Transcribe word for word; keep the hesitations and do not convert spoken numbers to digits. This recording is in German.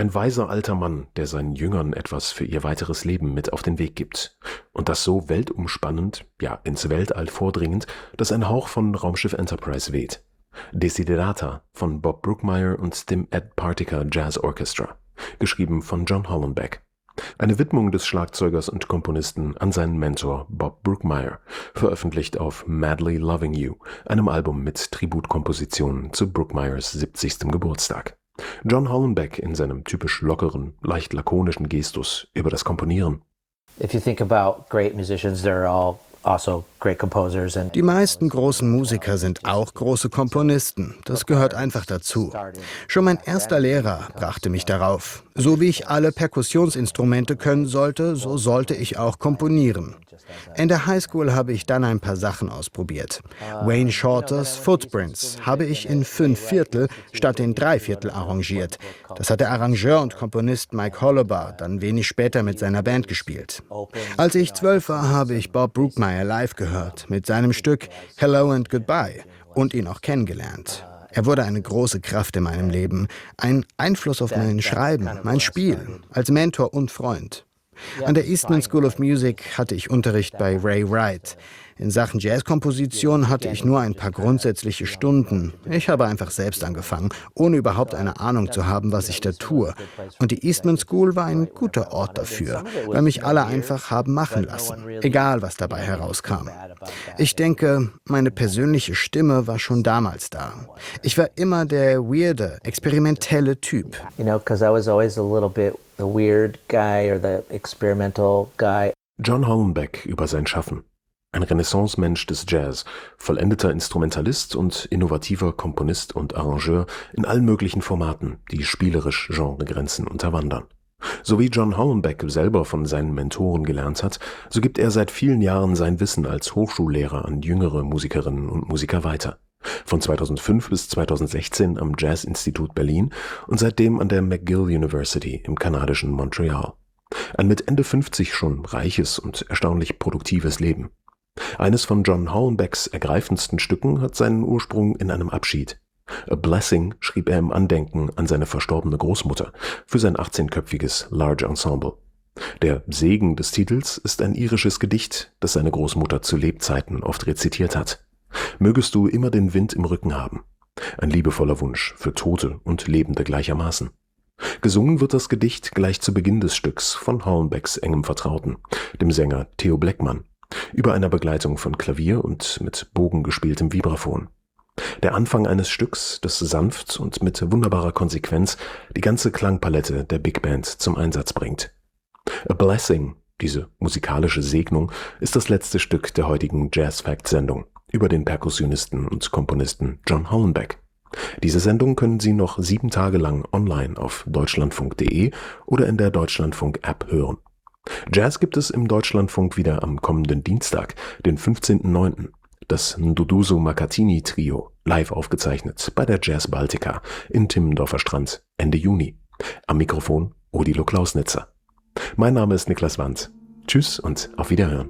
Ein weiser alter Mann, der seinen Jüngern etwas für ihr weiteres Leben mit auf den Weg gibt. Und das so weltumspannend, ja ins Weltall vordringend, dass ein Hauch von Raumschiff Enterprise weht. Desiderata von Bob Brookmeyer und dem Ed Partyka Jazz Orchestra, geschrieben von John Hollenbeck. Eine Widmung des Schlagzeugers und Komponisten an seinen Mentor Bob Brookmeyer, veröffentlicht auf Madly Loving You, einem Album mit Tributkompositionen zu Brookmeyers siebzigstem Geburtstag. John Hollenbeck in seinem typisch lockeren, leicht lakonischen Gestus über das Komponieren. If you think about great musicians, they're all also great composers. And Die meisten großen Musiker sind auch große Komponisten. Das gehört einfach dazu. Schon mein erster Lehrer brachte mich darauf. So wie ich alle Perkussionsinstrumente können sollte, so sollte ich auch komponieren. In der Highschool habe ich dann ein paar Sachen ausprobiert. Wayne Shorters Footprints habe ich in fünf Viertel statt in drei Viertel arrangiert. Das hat der Arrangeur und Komponist Mike Holliber dann wenig später mit seiner Band gespielt. Als ich zwölf war, habe ich Bob Brookmeyer live gehört mit seinem Stück Hello and Goodbye und ihn auch kennengelernt. Er wurde eine große Kraft in meinem Leben, ein Einfluss auf mein Schreiben, mein Spiel, als Mentor und Freund. An der Eastman School of Music hatte ich Unterricht bei Ray Wright. In Sachen Jazzkomposition hatte ich nur ein paar grundsätzliche Stunden. Ich habe einfach selbst angefangen, ohne überhaupt eine Ahnung zu haben, was ich da tue. Und die Eastman School war ein guter Ort dafür, weil mich alle einfach haben machen lassen, egal was dabei herauskam. Ich denke, meine persönliche Stimme war schon damals da. Ich war immer der weirde, experimentelle Typ. You know, because I was always a little bit the weird guy or the experimental guy. John Hollenbeck über sein Schaffen. Ein Renaissance-Mensch des Jazz, vollendeter Instrumentalist und innovativer Komponist und Arrangeur in allen möglichen Formaten, die spielerisch Genregrenzen unterwandern. So wie John Hollenbeck selber von seinen Mentoren gelernt hat, so gibt er seit vielen Jahren sein Wissen als Hochschullehrer an jüngere Musikerinnen und Musiker weiter. Von zweitausendfünf bis zweitausendsechzehn am Jazz-Institut Berlin und seitdem an der McGill University im kanadischen Montreal. Ein mit Ende fünfzig schon reiches und erstaunlich produktives Leben. Eines von John Hollenbecks ergreifendsten Stücken hat seinen Ursprung in einem Abschied. A Blessing schrieb er im Andenken an seine verstorbene Großmutter für sein achtzehnköpfiges Large Ensemble. Der Segen des Titels ist ein irisches Gedicht, das seine Großmutter zu Lebzeiten oft rezitiert hat. Mögest du immer den Wind im Rücken haben. Ein liebevoller Wunsch für Tote und Lebende gleichermaßen. Gesungen wird das Gedicht gleich zu Beginn des Stücks von Hollenbecks engem Vertrauten, dem Sänger Theo Bleckmann, über einer Begleitung von Klavier und mit Bogen gespieltem Vibraphon. Der Anfang eines Stücks, das sanft und mit wunderbarer Konsequenz die ganze Klangpalette der Big Band zum Einsatz bringt. A Blessing, diese musikalische Segnung, ist das letzte Stück der heutigen Jazz-Fact-Sendung über den Perkussionisten und Komponisten John Hollenbeck. Diese Sendung können Sie noch sieben Tage lang online auf deutschlandfunk punkt de oder in der Deutschlandfunk-App hören. Jazz gibt es im Deutschlandfunk wieder am kommenden Dienstag, den fünfzehnten neunten Das Nduduzo Makatini Trio, live aufgezeichnet bei der Jazz Baltica in Timmendorfer Strand Ende Juni. Am Mikrofon Odilo Klausnitzer. Mein Name ist Niklas Wandt. Tschüss und auf Wiederhören.